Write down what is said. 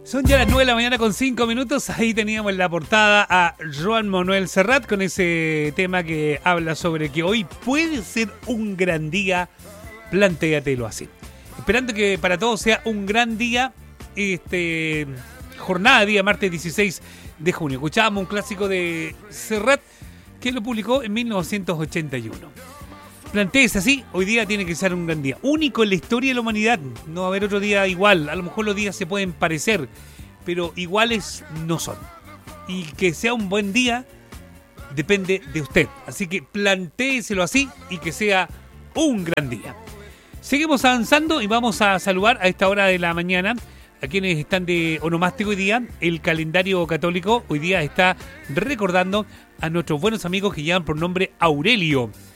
Son ya las 9 de la mañana con 5 minutos. Ahí teníamos en la portada a Joan Manuel Serrat con ese tema que habla sobre que hoy puede ser un gran día. Plantéatelo así. Esperando que para todos sea un gran día. Jornada, día martes 16 de junio. Escuchábamos un clásico de Serrat que lo publicó en 1981. Plantéese así, hoy día tiene que ser un gran día. Único en la historia de la humanidad. No va a haber otro día igual. A lo mejor los días se pueden parecer, pero iguales no son. Y que sea un buen día depende de usted. Así que plantéeselo así y que sea un gran día. Seguimos avanzando y vamos a saludar a esta hora de la mañana a quienes están de onomástico hoy día. El calendario católico hoy día está recordando a nuestros buenos amigos que llevan por nombre Aurelio.